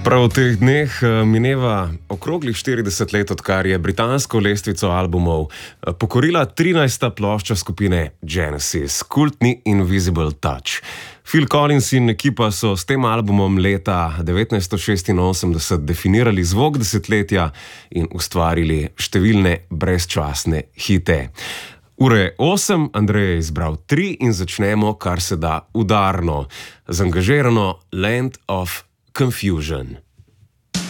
Prav v teh dneh mineva okroglih 40 let, odkar je britansko lestvico albumov pokorila 13. plošča skupine Genesis, kultni Invisible Touch. Phil Collins in ekipa so s tem albumom leta 1986 definirali zvok desetletja in ustvarili številne brezčasne hite. Ure 8, Andrej je izbral 3 in začnemo kar se da udarno, z angažirano Land of Confusion.